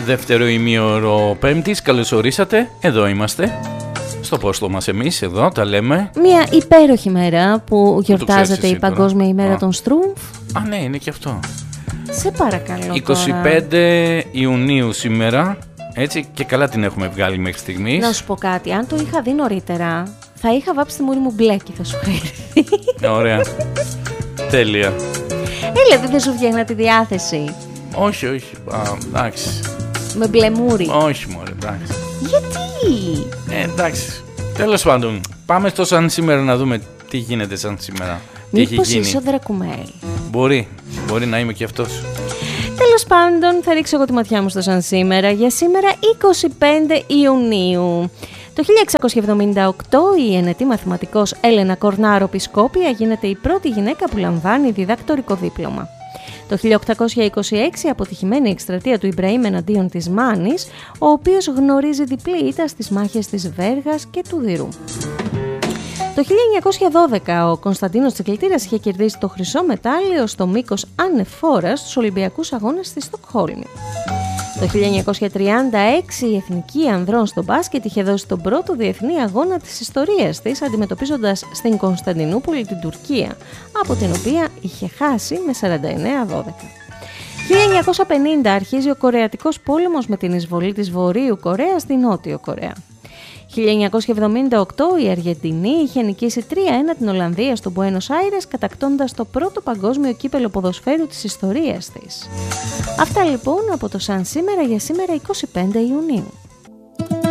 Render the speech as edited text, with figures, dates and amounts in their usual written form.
Δεύτερο ημίωρο Πέμπτης, καλώς ορίσατε. Εδώ είμαστε, στο πόστο μας εμείς, εδώ τα λέμε. Μια υπέροχη μέρα που γιορτάζεται η Παγκόσμια ημέρα των Στρούμφ. Α, ναι, είναι και αυτό. Σε παρακαλώ 25 τώρα. Ιουνίου σήμερα, έτσι, και καλά την έχουμε βγάλει μέχρι στιγμής. Να σου πω κάτι, αν το είχα δει νωρίτερα, θα είχα βάψει τη μούρη μου μπλε και θα σου είχα έρθει. Ωραία. Τέλεια. Δηλαδή δεν σου βγαίνει τη διάθεση. Όχι, εντάξει. Με μπλε μούρη. Όχι μωρέ, εντάξει. Γιατί? Εντάξει. Τέλος πάντων, πάμε στο σαν σήμερα να δούμε τι γίνεται σαν σήμερα. Μήπως είσαι ο Δρακουμέλ? Μπορεί να είμαι και αυτός. Τέλος πάντων, θα ρίξω εγώ τη ματιά μου στο σαν σήμερα. Για σήμερα 25 Ιουνίου. Το 1678 η ενετή μαθηματικός Έλενα Κορνάρο Πισκόπια γίνεται η πρώτη γυναίκα που λαμβάνει διδακτορικό δίπλωμα. Το 1826 αποτυχημένη εκστρατεία του Ιμπραήμ εναντίον της Μάνης, ο οποίος γνωρίζει διπλή ήττα στις μάχες της Βέργας και του Δηρού. Το 1912 ο Κωνσταντίνος Τσικλητήρας είχε κερδίσει το χρυσό μετάλλιο στο μήκος ανεφόρας στους Ολυμπιακούς Αγώνες στη Στοκχόλμη. Το 1936 η Εθνική Ανδρών στο μπάσκετ είχε δώσει τον πρώτο διεθνή αγώνα της ιστορίας της, αντιμετωπίζοντας στην Κωνσταντινούπολη την Τουρκία, από την οποία είχε χάσει με 49-12. 1950 αρχίζει ο Κορεατικός πόλεμος με την εισβολή της Βορείου Κορέας στη Νότιο Κορέα. 1978 η Αργεντινή είχε νικήσει 3-1 την Ολλανδία στο Μπουένος Άιρες, κατακτώντας το πρώτο παγκόσμιο κύπελο ποδοσφαίρου της ιστορίας της. Αυτά λοιπόν από το σαν σήμερα για σήμερα 25 Ιουνίου.